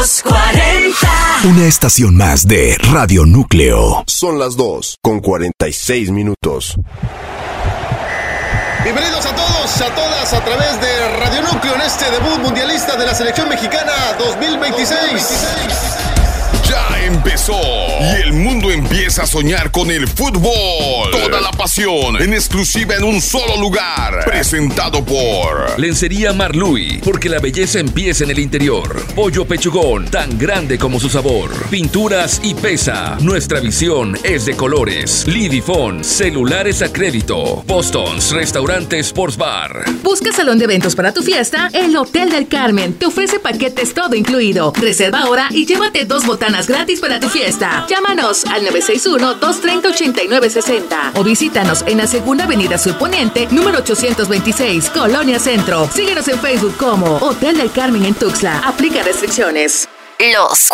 40. Una estación más de Radio Núcleo. Son las 2:46. Bienvenidos a todos, a todas, a través de Radio Núcleo en este debut mundialista de la selección mexicana 2026. Ya empezó y el mundo empieza a soñar con el fútbol. Toda la pasión en exclusiva en un solo lugar. Presentado por Lencería Marluy, porque la belleza empieza en el interior. Pollo Pechugón, tan grande como su sabor. Pinturas y Pesa, nuestra visión es de colores. Lidifón, celulares a crédito. Boston's, restaurante Sports Bar. Busca salón de eventos para tu fiesta. El Hotel del Carmen te ofrece paquetes todo incluido. Reserva ahora y llévate 2 botanas gratis para tu fiesta. Llámanos al 961-230-8960 o visítanos en la Segunda Avenida Sur Poniente, número 826, Colonia Centro. Síguenos en Facebook como Hotel del Carmen en Tuxtla. Aplica restricciones. Los